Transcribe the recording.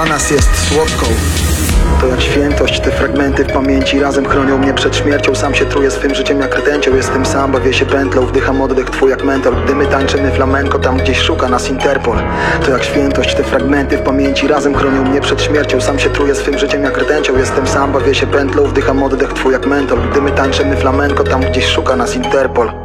A nas jest słodką. To jak świętość, te fragmenty w pamięci razem chronią mnie przed śmiercią. Sam się truję swym życiem jak rtęcią. Jestem sam, bawię się pętlą, wdycham oddech twój jak mentor. Gdy my tańczymy flamenko, tam gdzieś szuka nas Interpol. To jak świętość, te fragmenty w pamięci razem chronią mnie przed śmiercią. Sam się truję swym życiem jak rtęcią. Jestem sam, bawię się pętlą, wdycham oddech twój jak mentor. Gdy my tańczymy flamenko, tam gdzieś szuka nas Interpol.